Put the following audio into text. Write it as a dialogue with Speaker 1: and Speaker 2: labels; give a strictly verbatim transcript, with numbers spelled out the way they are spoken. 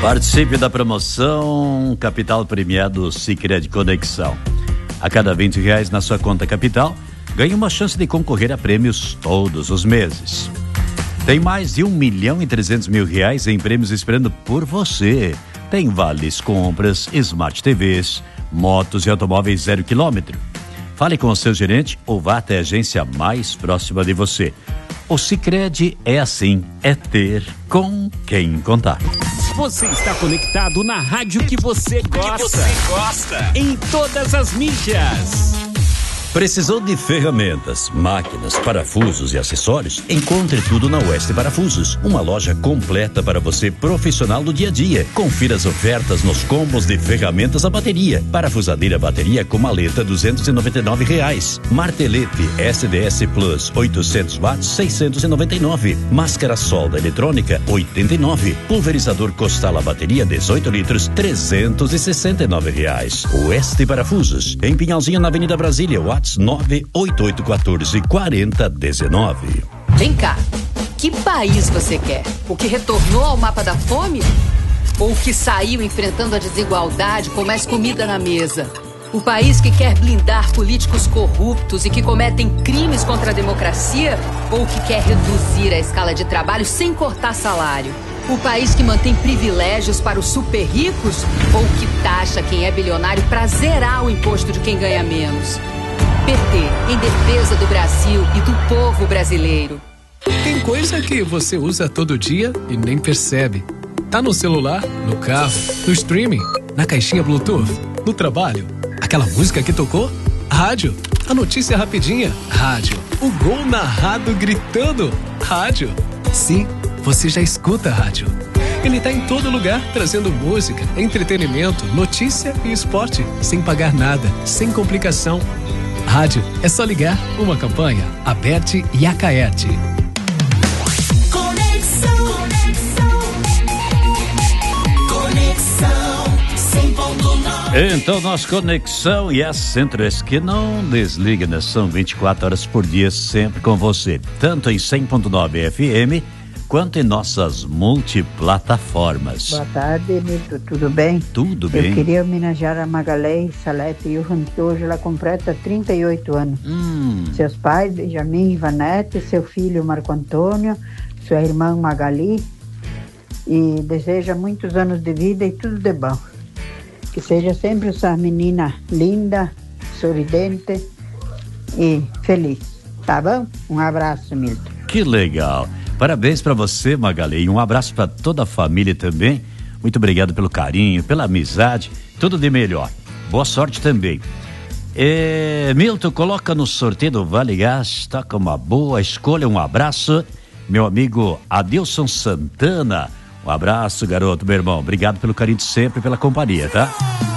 Speaker 1: Participe da promoção Capital Premiado Sicredi Conexão. A cada vinte reais na sua conta Capital, ganhe uma chance de concorrer a prêmios todos os meses. Tem mais de um milhão e trezentos mil reais em prêmios esperando por você. Tem vales compras, Smart T Vs, motos e automóveis zero quilômetro. Fale com o seu gerente ou vá até a agência mais próxima de você. O Sicredi é assim, é ter com quem contar.
Speaker 2: Você está conectado na rádio que você gosta. Que você gosta. Em todas as mídias.
Speaker 1: Precisou de ferramentas, máquinas, parafusos e acessórios? Encontre tudo na Oeste Parafusos, uma loja completa para você profissional do dia a dia. Confira as ofertas nos combos de ferramentas a bateria. Parafusadeira bateria com maleta duzentos e noventa e nove reais. Martelete S D S Plus oitocentos watts seiscentos e noventa e nove. Máscara solda eletrônica oitenta e nove. Pulverizador Costala bateria dezoito litros trezentos e sessenta e nove reais. Oeste Parafusos, em Pinhalzinho na Avenida Brasília, WhatsApp nove oito oito um quatro quatro zero um nove.
Speaker 3: Vem cá, que país você quer? O que retornou ao mapa da fome? Ou o que saiu enfrentando a desigualdade com mais comida na mesa? O país que quer blindar políticos corruptos e que cometem crimes contra a democracia? Ou que quer reduzir a escala de trabalho sem cortar salário? O país que mantém privilégios para os super ricos? Ou que taxa quem é bilionário para zerar o imposto de quem ganha menos? P T, em defesa do Brasil e do povo brasileiro.
Speaker 4: Tem coisa que você usa todo dia e nem percebe. Tá no celular, no carro, no streaming, na caixinha Bluetooth, no trabalho. Aquela música que tocou? Rádio. A notícia rapidinha? Rádio. O gol narrado gritando? Rádio. Sim, você já escuta rádio. Ele tá em todo lugar, trazendo música, entretenimento, notícia e esporte, sem pagar nada, sem complicação. Rádio, é só ligar. Uma campanha, Aberte e Acaerte.
Speaker 5: Conexão, conexão, conexão cem ponto nove.
Speaker 1: Então, nossa conexão e a Centro-Oeste que não desliga, né? São vinte e quatro horas por dia, sempre com você. Tanto em cem ponto nove F M, quanto em nossas multiplataformas.
Speaker 6: Boa tarde, Milton, tudo bem?
Speaker 1: Tudo bem.
Speaker 6: Eu queria homenagear a Magalhães Salete Johan, que hoje ela completa trinta e oito anos.
Speaker 1: Hum.
Speaker 6: Seus pais, Benjamin e Ivanete, seu filho Marco Antônio, sua irmã Magali, e deseja muitos anos de vida e tudo de bom. Que seja sempre essa menina linda, sorridente e feliz, tá bom? Um abraço, Milton.
Speaker 1: Que legal. Parabéns para você, Magali, e um abraço para toda a família também. Muito obrigado pelo carinho, pela amizade, tudo de melhor. Boa sorte também. É, Milton, coloca no sorteio do Vale Gás, toca uma boa escolha, um abraço. Meu amigo Adilson Santana, um abraço, garoto, meu irmão. Obrigado pelo carinho de sempre, pela companhia, tá?